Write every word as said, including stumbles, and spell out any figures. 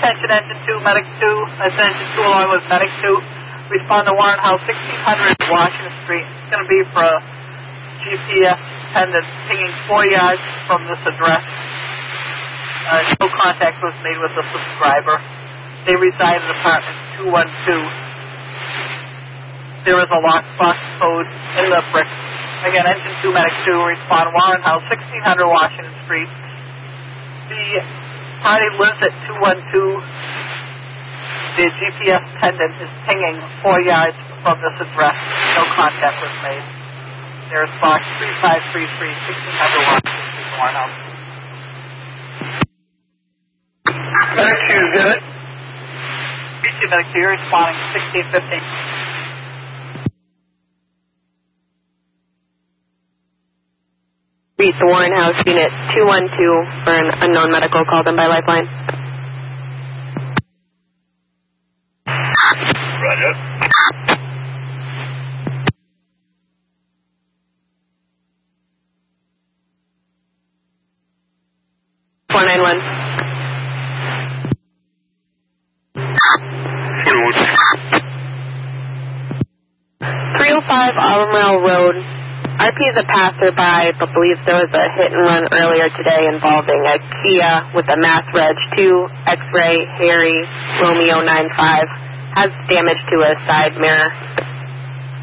attention engine two, medic two. That's engine two along with medic two. Respond to Warren House, sixteen hundred Washington Street. It's going to be for a G P S pendant pinging four yards from this address. Uh, no contact was made with the subscriber. They reside in apartment two one two. There is a lockbox code in the brick. Again, engine two, medic two, respond Warren House, sixteen hundred Washington Street. The party lives at two one two. The G P S pendant is pinging four yards from this address. No contact was made. There's box three five three three, sixteen hundred Washington Street, Warren House. Medic two, get it? B two, medic two, you're responding sixteen fifteen. Reach the Warren House unit two one two for an unknown medical called in by Lifeline. Roger. four nine one. three oh five Albemarle Road. R P is a passerby, but believes there was a hit and run earlier today involving a Kia with a Mass Reg two X-Ray Harry Romeo nine five. Has damage to a side mirror.